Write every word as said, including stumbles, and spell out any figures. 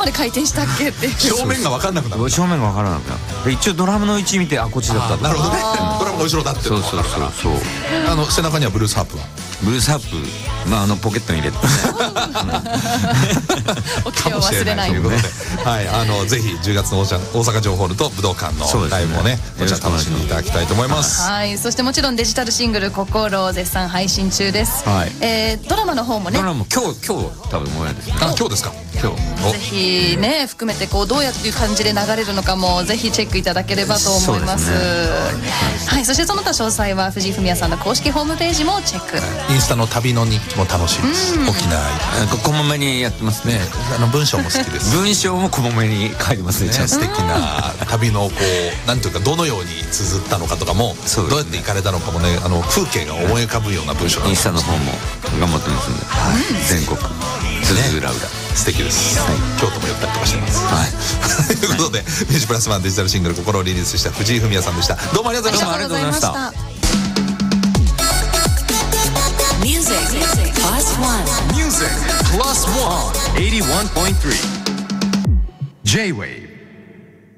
で回転したっけって正面が分かんなくなる。 正面が分からなくなる。一応ドラムの位置見て、あ、こっちだった。 なるほどね。ドラムが後ろだっていうのが分かるから。 そうそうそうそう。 あの背中にはブルースハープはブルースハープ、まああのポケットに入れてね。 おきてを忘れない。 ということで、はい、あのぜひじゅうがつの大阪城ホールと武道館のライブもね、こちら楽しんでいただきたいと思います。 はい、そしてもちろんデジタルシングル「心」を絶賛配信中です。 はい。 えー、ドラマの方もね。 ドラマも今日今日多分もやですね。 あ、今日ですか。 今日。 ぜひね含めてこうどうやっていう感じで流れるのかもぜひチェックいただければと思います。はい、そしてその他詳細は藤井フミヤさんの公式ホームページもチェック。 インスタの旅の日記も楽しいです。沖縄こまめにやってますね。 あの文章も好きです。 文章もこまめに書いてますね。 素敵な旅のこうなんていうかどのように綴ったのかとかもどうやって行かれたのかもね、あの風景が思い浮かぶような文章。 インスタの方も頑張ってますんで、全国津々浦々 素敵です。京都も寄ったりとかしてます。はい。ということでミュージプラスワンデジタルシングル「心」をリリースした藤井フミヤさんでした。どうもありがとうございました。 ありがとうございました。 Music plus one. Music plus one. eighty-one point three. J-Wave.